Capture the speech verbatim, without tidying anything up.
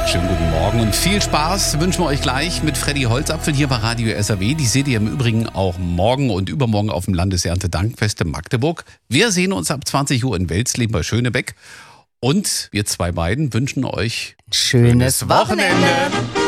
Schönen guten Morgen und viel Spaß wünschen wir euch gleich mit Freddy Holzapfel hier bei Radio S R W. Die seht ihr im Übrigen auch morgen und übermorgen auf dem Landeserntedankfest in Magdeburg. Wir sehen uns ab zwanzig Uhr in Welsleben bei Schönebeck. Und wir zwei beiden wünschen euch schönes, schönes Wochenende. Wochenende.